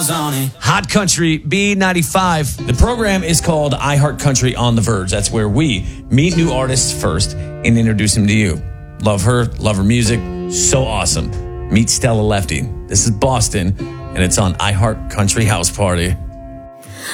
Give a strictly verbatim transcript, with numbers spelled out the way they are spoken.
was on it. Hot Country B ninety-five. The program is called iHeart Country on the Verge. That's where we meet new artists first and introduce them to you. Love her, love her music. So awesome. Meet Stella Lefty. This is Boston, and it's on iHeart Country House Party.